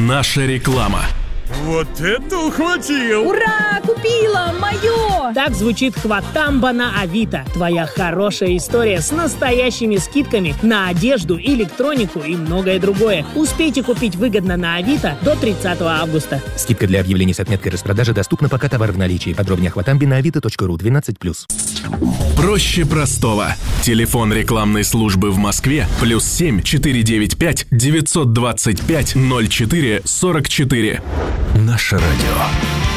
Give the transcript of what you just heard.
Наша реклама. Вот это ухватил! Ура! Купила! Мое! Так звучит хватамба на Авито. Твоя хорошая история с настоящими скидками на одежду, электронику и многое другое. Успейте купить выгодно на Авито до 30 августа. Скидка для объявлений с отметкой распродажи доступна, пока товар в наличии. Подробнее о хватамбе на avito.ru 12+. Проще простого. Телефон рекламной службы в Москве +7 495 925 04 44. Наше радио.